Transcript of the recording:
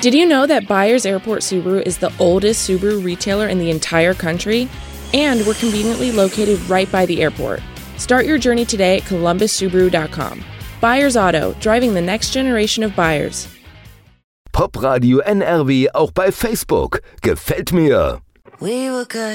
Did you know that Byers Airport Subaru is the oldest Subaru retailer in the entire country? And we're conveniently located right by the airport. Start your journey today at columbussubaru.com. Byers Auto, driving the next generation of buyers. Popradio NRW auch bei Facebook. Gefällt mir. We were good.